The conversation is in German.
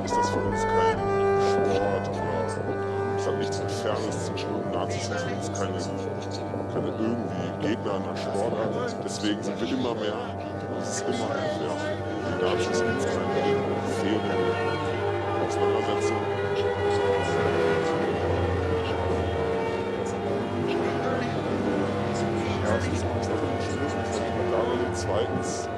ist das für uns kein Sport oder es hat nichts mit Fairness zu tun. Nazis sind für uns keine irgendwie Gegner an der Sportart. Deswegen sind wir immer mehr, es ist immer unfair. In den Nazis gibt es keine fairen Auseinandersetzungen. Erstens, was das nicht schlimm ist, zweitens,